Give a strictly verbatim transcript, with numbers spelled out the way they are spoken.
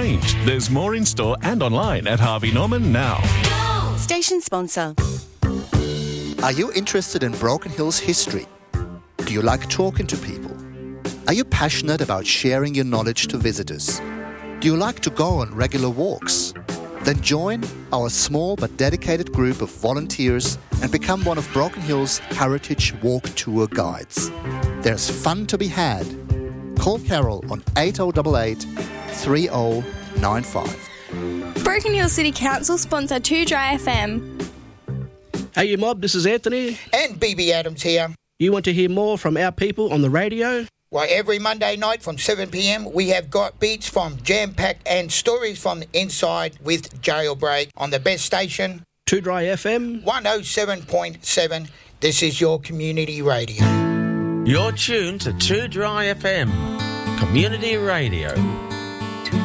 changed. There's more in store and online at Harvey Norman now. Station sponsor. Are you interested in Broken Hill's history? Do you like talking to people? Are you passionate about sharing your knowledge to visitors? Do you like to go on regular walks? Then join our small but dedicated group of volunteers and become one of Broken Hill's Heritage Walk Tour guides. There's fun to be had. Call Carol on eight oh eight eight, three oh nine five. Broken Hill City Council sponsor two Dry F M. Hey you mob, this is Anthony. And B B Adams here. You want to hear more from our people on the radio? Why, every Monday night from seven p.m. we have got beats from Jam Pack and stories from the inside with Jailbreak on the best station. two Dry F M. one oh seven point seven. This is your community radio. You're tuned to two Dry F M, community radio.